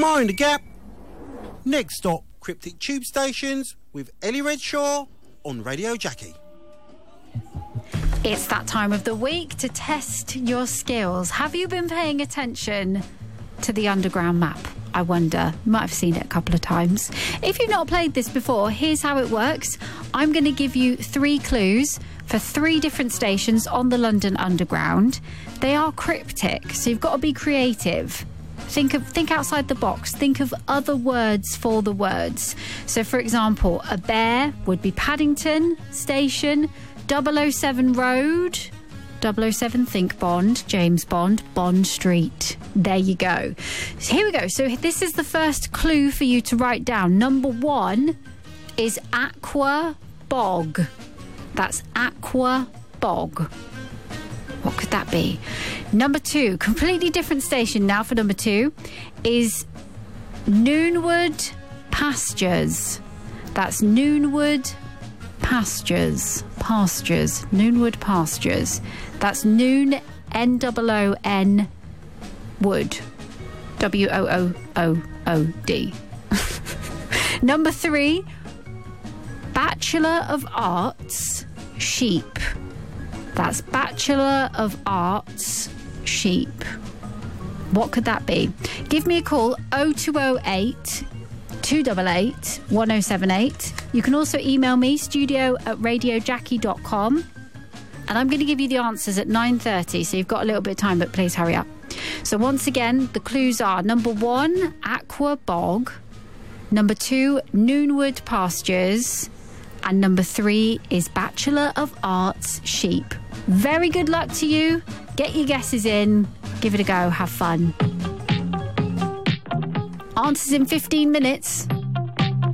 Mind the Gap. Next stop, Cryptic Tube Stations with Ellie Redshaw on Radio Jackie. It's that time of the week to test your skills. Have you been paying attention to the Underground map? I wonder. You might have seen it a couple of times. If you've not played this before, here's how it works. I'm going to give you 3 clues for 3 different stations on the London Underground. They are cryptic, so you've got to be creative. Think outside the box. Think of other words for the words. So, for example, a bear would be Paddington Station, 007 Road, 007 think Bond, James Bond, Bond Street. There you go. So here we go. So this is the first clue for you to write down. Number 1 is Aqua Bog. That's Aqua Bog. What could that be? Number 2, completely different station now for number 2, is Noonwood Pastures. That's Noonwood Pastures. Noonwood Pastures. That's Noon, N-O-O-N, Wood. W-O-O-O-O-D. Number 3, Bachelor of Arts, Sheep. That's Bachelor of Arts, Sheep. What could that be? Give me a call, 0208 288 1078. You can also email me, studio@radiojackie.com. And I'm going to give you the answers at 9:30, so you've got a little bit of time, but please hurry up. So once again, the clues are number 1, Aqua Bog. Number 2, Noonwood Pastures. And number 3 is Bachelor of Arts, Sheep. Very good luck to you. Get your guesses in. Give it a go. Have fun. Answers in 15 minutes.